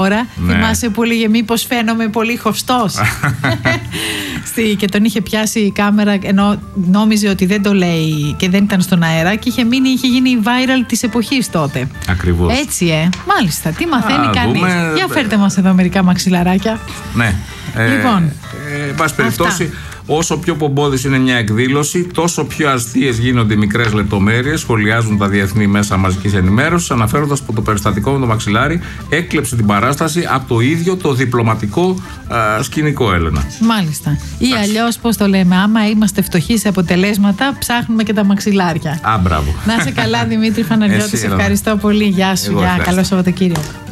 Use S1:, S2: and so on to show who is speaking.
S1: ώρα. Ναι. Θυμάσαι που έλεγε μήπως φαίνομαι πολύ χωστός. Και τον είχε πιάσει η κάμερα ενώ νόμιζε ότι δεν το λέει και δεν ήταν στον αέρα και είχε γίνει viral της εποχής τότε.
S2: Ακριβώς.
S1: Έτσι, μάλιστα. Τι μαθαίνει κανείς. Για φέρτε μας εδώ μερικά μαξιλαράκια.
S2: Ναι.
S1: Λοιπόν,
S2: εν πάση περιπτώσει, όσο πιο πομπόδης είναι μια εκδήλωση, τόσο πιο αστείες γίνονται οι μικρές λεπτομέρειες, σχολιάζουν τα διεθνή μέσα μαζικής ενημέρωσης, αναφέροντας που το περιστατικό με το μαξιλάρι έκλεψε την παράσταση από το ίδιο το διπλωματικό σκηνικό, Έλενα.
S1: Μάλιστα. Ή αλλιώς, πώς το λέμε, άμα είμαστε φτωχοί σε αποτελέσματα, ψάχνουμε και τα μαξιλάρια.
S2: Μπράβο.
S1: Να είσαι καλά, Δημήτρη Φαναριώτη. Ευχαριστώ πολύ. Γεια σου. Καλό Σαββατοκύριακο.